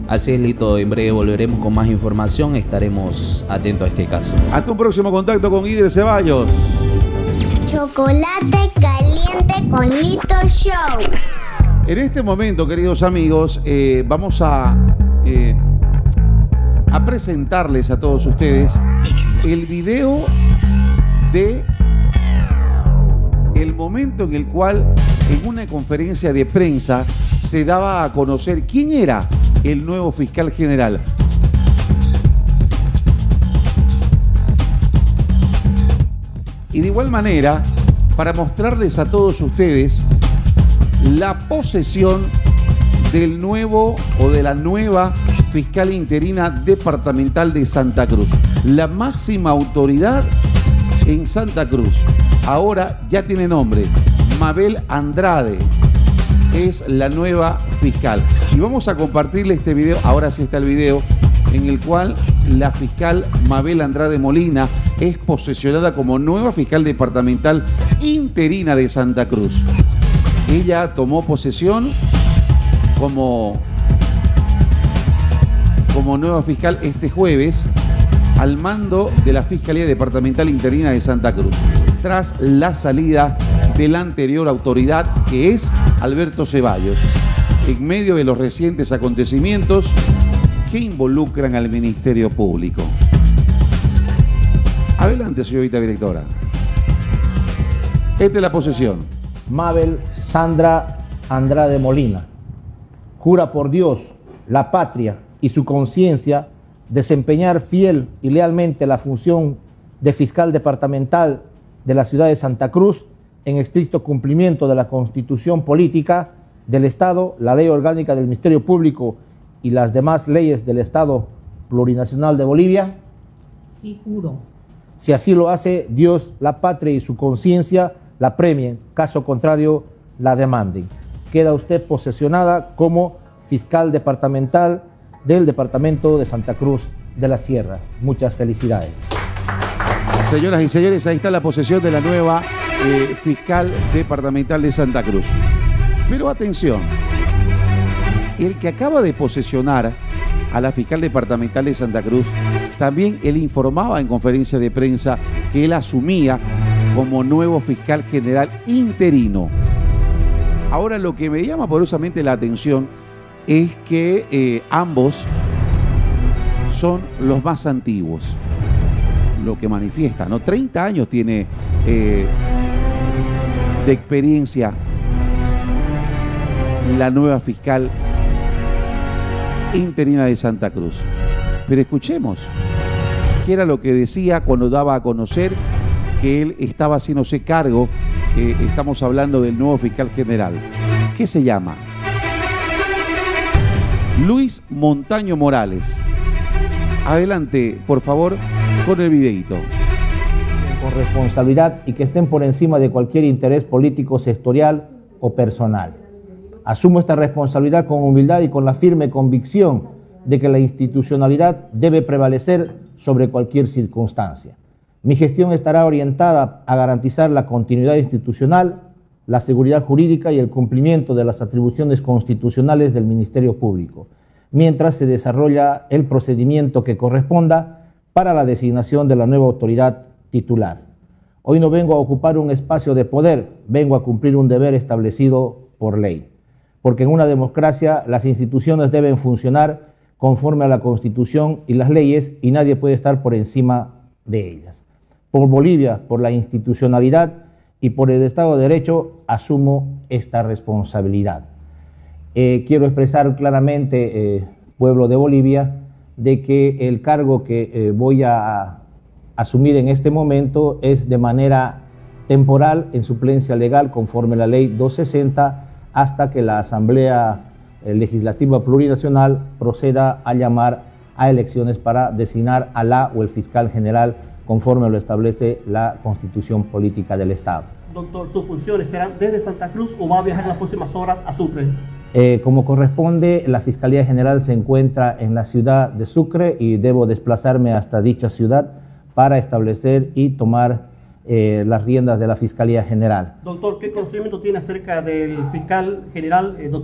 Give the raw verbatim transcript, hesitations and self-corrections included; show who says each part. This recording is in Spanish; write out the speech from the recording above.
Speaker 1: Así es, Lito, en breve volveremos con más información, estaremos atentos a este caso.
Speaker 2: Hasta un próximo contacto con Guider Ceballos.
Speaker 3: Chocolate caliente con Lito Show.
Speaker 2: En este momento, queridos amigos, eh, vamos a, eh, a presentarles a todos ustedes el video de el momento en el cual en una conferencia de prensa se daba a conocer quién era el nuevo fiscal general. Y de igual manera, para mostrarles a todos ustedes la posesión del nuevo o de la nueva fiscal interina departamental de Santa Cruz, la máxima autoridad en Santa Cruz. Ahora ya tiene nombre, Mabel Andrade es la nueva fiscal. Y vamos a compartirle este video, ahora sí está el video, en el cual la fiscal Mabel Andrade Molina es posesionada como nueva fiscal departamental interina de Santa Cruz. Ella tomó posesión como, como nueva fiscal este jueves al mando de la Fiscalía Departamental Interina de Santa Cruz, tras la salida de la anterior autoridad, que es Alberto Ceballos, en medio de los recientes acontecimientos que involucran al Ministerio Público. Adelante, señorita directora. Esta es la posesión.
Speaker 4: Mabel Sandra Andrade Molina jura por Dios, la patria y su conciencia desempeñar fiel y lealmente la función de fiscal departamental de la ciudad de Santa Cruz en estricto cumplimiento de la Constitución Política del Estado, la Ley Orgánica del Ministerio Público y las demás leyes del Estado Plurinacional de Bolivia.
Speaker 5: Sí, juro.
Speaker 4: Si así lo hace, Dios, la patria y su conciencia la premien, caso contrario, la demanden. Queda usted posesionada como fiscal departamental del Departamento de Santa Cruz de la Sierra. Muchas felicidades.
Speaker 2: Señoras y señores, ahí está la posesión de la nueva eh, fiscal departamental de Santa Cruz. Pero atención, el que acaba de posesionar a la fiscal departamental de Santa Cruz, también él informaba en conferencia de prensa que él asumía como nuevo fiscal general interino. Ahora, lo que me llama poderosamente la atención es que eh, ambos son los más antiguos, lo que manifiesta, ¿no? treinta años tiene eh, de experiencia la nueva fiscal interina de Santa Cruz. Pero escuchemos qué era lo que decía cuando daba a conocer que él estaba haciéndose cargo. Eh, estamos hablando del nuevo fiscal general. ¿Qué se llama? Luis Montaño Morales. Adelante, por favor, con el videíto.
Speaker 4: Con responsabilidad y que estén por encima de cualquier interés político, sectorial o personal. Asumo esta responsabilidad con humildad y con la firme convicción de que la institucionalidad debe prevalecer sobre cualquier circunstancia. Mi gestión estará orientada a garantizar la continuidad institucional, la seguridad jurídica y el cumplimiento de las atribuciones constitucionales del Ministerio Público, mientras se desarrolla el procedimiento que corresponda para la designación de la nueva autoridad titular. Hoy no vengo a ocupar un espacio de poder, vengo a cumplir un deber establecido por ley, porque en una democracia las instituciones deben funcionar conforme a la Constitución y las leyes y nadie puede estar por encima de ellas. Por Bolivia, por la institucionalidad y por el Estado de Derecho, asumo esta responsabilidad. Eh, quiero expresar claramente, eh, pueblo de Bolivia, de que el cargo que eh, voy a asumir en este momento es de manera temporal, en suplencia legal, conforme a la ley doscientos sesenta, hasta que la Asamblea Legislativa Plurinacional proceda a llamar a elecciones para designar a la o el fiscal general conforme lo establece la Constitución Política del Estado.
Speaker 6: Doctor, ¿sus funciones serán desde Santa Cruz o va a viajar en las próximas horas a Sucre?
Speaker 4: Eh, como corresponde, la Fiscalía General se encuentra en la ciudad de Sucre y debo desplazarme hasta dicha ciudad para establecer y tomar eh, las riendas de la Fiscalía General.
Speaker 6: Doctor, ¿qué conocimiento tiene acerca del fiscal general, eh, doctor